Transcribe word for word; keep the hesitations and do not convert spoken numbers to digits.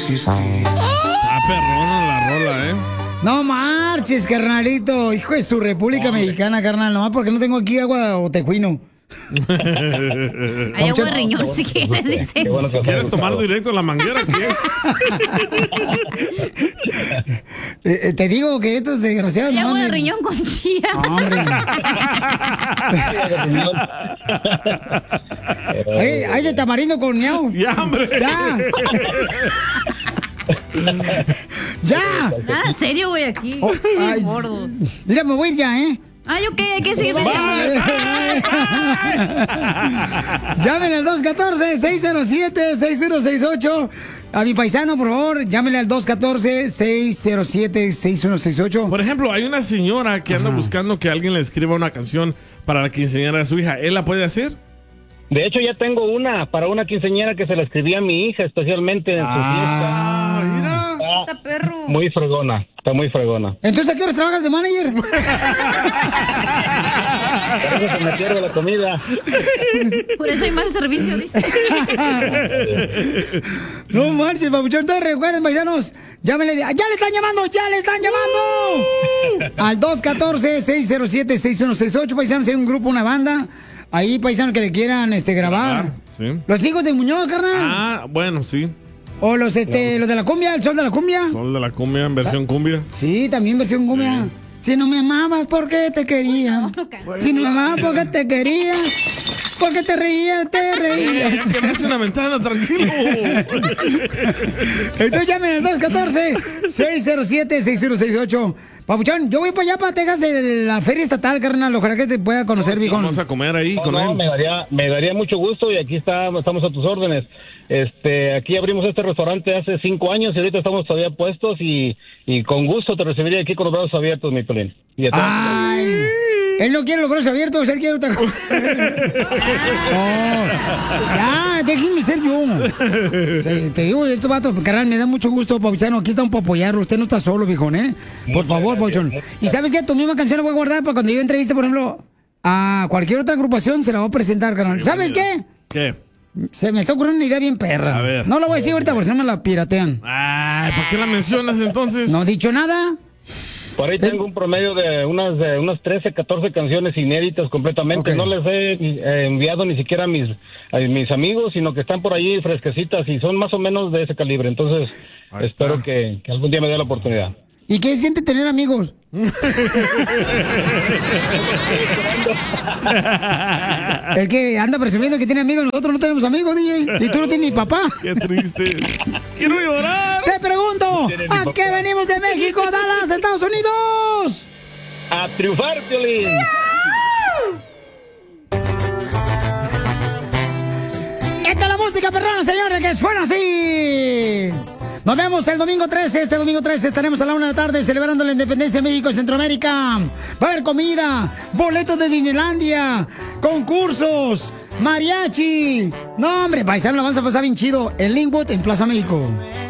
existir. Está perrona la rola, ¿eh? No marches, carnalito. Hijo de su República Hombre. Mexicana, carnal. Nomás porque no tengo aquí agua o tejuino. Hay agua de riñón si quieres, dice. Bueno, si quieres tomar directo la manguera, ¿qué? eh, te digo que estos desgraciados... Hay agua me... de riñón con chía. Hombre. Hay, hay de tamarindo con miau. Ya, hombre. Ya. ¡Ya! Nada serio, güey, aquí. Oh, ay, gordos. Mira, me voy a ir ya, ¿eh? Ay, ok, hay que seguir diciendo. Llámenle al dos uno cuatro, seis cero siete, seis uno seis ocho. A mi paisano, por favor, llámenle al dos uno cuatro, seis cero siete, seis uno seis ocho. Por ejemplo, hay una señora que anda Ajá. buscando que alguien le escriba una canción para la quinceañera de su hija. ¿Él la puede hacer? De hecho, ya tengo una para una quinceañera que se la escribí a mi hija, especialmente en su ah, fiesta. Mira. Está perro. Muy fregona, está muy fregona. Entonces, ¿a qué horas trabajas de manager? Por eso se me pierde la comida. Por eso hay mal servicio, dice. No marches, papuchón. Entonces, recuerden, paisanos, llámenle. ¡Ya le están llamando! ¡Ya le están llamando! Al dos uno cuatro, seis cero siete, seis uno seis ocho, paisanos. Hay un grupo, una banda. Ahí, paisanos, que le quieran este, grabar. Sí. Los hijos de Muñoz, carnal. Ah, bueno, sí. O los, este, no. los de la cumbia, el sol de la cumbia. Sol de la cumbia, en versión cumbia. Sí, también versión cumbia. Sí. Si no me amabas, ¿por qué te quería? No, no, si no me amabas, ¿por qué te quería? Porque te reías, te reías. Que no es una ventana, tranquilo. Entonces llamen al dos uno cuatro, seis cero siete, seis uno seis ocho. Papuchón, yo voy para allá, para Texas, de la feria estatal, carnal. Ojalá que te pueda conocer, Vicón. Vamos a comer ahí no, con no, él. Me daría, me daría mucho gusto y aquí está, estamos a tus órdenes. Este, aquí abrimos este restaurante hace cinco años y ahorita estamos todavía puestos y, y con gusto te recibiría aquí con los brazos abiertos, mi Pelín. Y ¡ay! Él no quiere los brazos abiertos, él quiere otra cosa. Oh, ya, déjenme ser yo. O sea, te digo, esto vato, carnal, me da mucho gusto, Papuchano. Aquí estamos para apoyarlo. Usted no está solo, viejón, ¿eh? Por muchas favor, Papuchón. Y sabes qué, tu misma canción la voy a guardar para cuando yo entreviste, por ejemplo, a cualquier otra agrupación, se la voy a presentar, carnal. Sí, ¿sabes qué? ¿Qué? Se me está ocurriendo una idea bien perra. A ver. No la voy a decir ahorita porque si no me la piratean. Ay, ¿por qué la mencionas entonces? No he dicho nada. Por ahí tengo un promedio de unas de unas trece, catorce canciones inéditas completamente. Okay. No les he eh, enviado ni siquiera a mis, a mis amigos, sino que están por ahí fresquecitas y son más o menos de ese calibre. Entonces, ahí espero que, que algún día me dé la oportunidad. ¿Y qué siente tener amigos? Es que anda presumiendo que tiene amigos, nosotros no tenemos amigos, D J. Y tú no tienes ni papá. Qué triste. Quiero llorar. Te pregunto, ¿a qué venimos de México, Dallas, Estados Unidos? A triunfar, Piolín. ¡Yeah! Esta es la música, perrona, señores, que suena así. Nos vemos el domingo trece. Este domingo trece estaremos a la una de la tarde celebrando la independencia de México y Centroamérica. Va a haber comida, boletos de Disneylandia, concursos, mariachi. No, hombre, paisano, la vamos a pasar bien chido en Linwood, en Plaza México.